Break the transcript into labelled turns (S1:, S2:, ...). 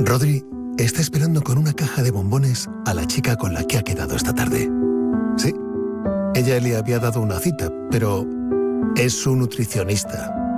S1: Rodri está esperando con una caja de bombones a la chica con la que ha quedado esta tarde. Sí, ella le había dado una cita, pero es su nutricionista